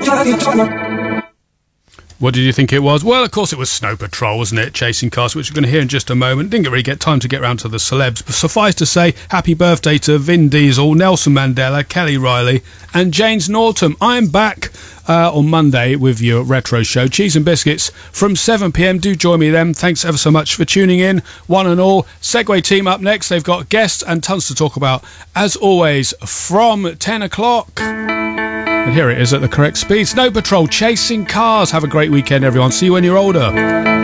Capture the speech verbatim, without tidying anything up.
What did you think it was? Well, of course it was Snow Patrol, wasn't it? Chasing Cars, which we're going to hear in just a moment. Didn't really get time to get round to the celebs, but suffice to say, happy birthday to Vin Diesel, Nelson Mandela, Kelly Riley and James Norton. I'm back uh, on Monday with your Retro Show, Cheese and Biscuits, from seven p m. Do join me then. Thanks ever so much for tuning in, one and all. Segway team up next. They've got guests and tons to talk about, as always, from ten o'clock. And here it is at the correct speed. Snow Patrol, Chasing Cars. Have a great weekend, everyone. See you when you're older.